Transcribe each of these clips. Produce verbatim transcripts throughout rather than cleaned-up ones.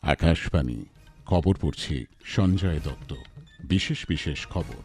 আকাশবাণী খবর পড়ছি সঞ্জয় দত্ত। বিশেষ বিশেষ খবর।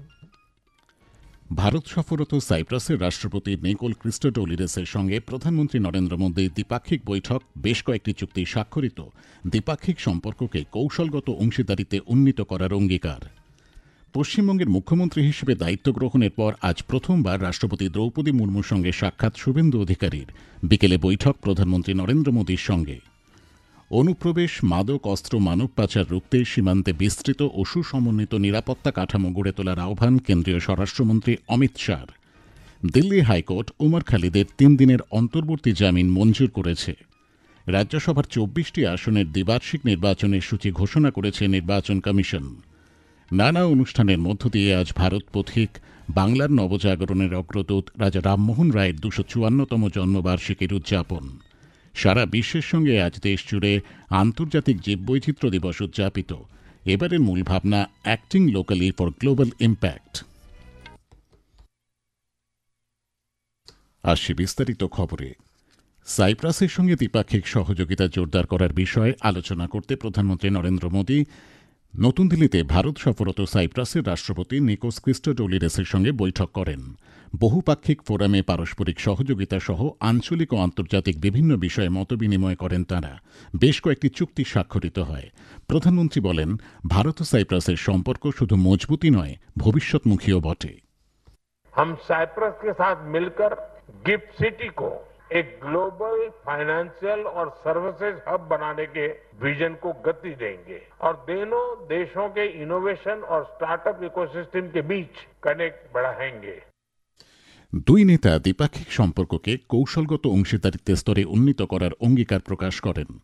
ভারত সফররত সাইপ্রাসের রাষ্ট্রপতি নিকোল ক্রিস্টোডোলিডেসের সঙ্গে প্রধানমন্ত্রী নরেন্দ্র মোদীর দ্বিপাক্ষিক বৈঠক, বেশ কয়েকটি চুক্তি স্বাক্ষরিত, দ্বিপাক্ষিক সম্পর্ককে কৌশলগত অংশীদারিত্বে উন্নীত করার অঙ্গীকার। পশ্চিমবঙ্গের মুখ্যমন্ত্রী হিসেবে দায়িত্ব গ্রহণের পর আজ প্রথমবার রাষ্ট্রপতি দ্রৌপদী মুর্মুর সঙ্গে সাক্ষাৎ শুভেন্দু অধিকারীর। বিকেলে বৈঠক প্রধানমন্ত্রী নরেন্দ্র মোদীর সঙ্গে। অনুপ্রবেশ, মাদক, অস্ত্র, মানব পাচার রুখতে সীমান্তে বিস্তৃত ও সুসমন্বিত নিরাপত্তা কাঠামো গড়ে তোলার আহ্বান কেন্দ্রীয় স্বরাষ্ট্রমন্ত্রী অমিত শাহর। দিল্লি হাইকোর্ট ওমর খালিদের তিন দিনের অন্তর্বর্তী জামিন মঞ্জুর করেছে। রাজ্যসভার চব্বিশটি আসনের দ্বিবার্ষিক নির্বাচনের সূচি ঘোষণা করেছে নির্বাচন কমিশন। নানা অনুষ্ঠানের মধ্য দিয়ে আজ ভারত পথিক, বাংলার নবজাগরণের অগ্রদূত রাজা রামমোহন রায়ের দুশো চুয়ান্নতম জন্মবার্ষিকীর উদযাপন। সারা বিশ্বের সঙ্গে আজ দেশ জুড়ে আন্তর্জাতিক জীববৈচিত্র্য দিবস উদযাপিত। এবারের মূল ভাবনা acting locally for global impact. আসছে বিস্তারিত খবরে। সাইপ্রাসের সঙ্গে দ্বিপাক্ষিক সহযোগিতা জোরদার করার বিষয়ে আলোচনা করতে প্রধানমন্ত্রী নরেন্দ্র মোদী নতুন দিল্লিতে ভারত সফররত সাইপ্রাসের রাষ্ট্রপতি নিকোস ক্রিস্টোডোলিডেসের সঙ্গে বৈঠক করেন। বহুপাক্ষিক ফোরামে পারস্পরিক সহযোগিতা সহ আঞ্চলিক ও আন্তর্জাতিক বিভিন্ন বিষয়ে মতবিনিময় করেন তাঁরা। বেশ কয়েকটি চুক্তি স্বাক্ষরিত হয়। প্রধানমন্ত্রী বলেন, ভারত ও সাইপ্রাসের সম্পর্ক শুধু মজবুতই নয়, ভবিষ্যৎমুখীও বটে। हम साइप्रस के साथ मिलकर गिफ्ट सिटी को एक ग्लोबल फाइनेंशियल और सर्विसेज हब बनाने के विजन को गति देंगे और दोनों देशों के इनोवेशन और स्टार्टअप इकोसिस्टम के बीच कनेक्ट बढ़ाएंगे। দুই নেতা দ্বিপাক্ষিক সম্পর্ককে কৌশলগত অংশীদারিত্বের স্তরে উন্নীত করার অঙ্গীকার প্রকাশ করেন।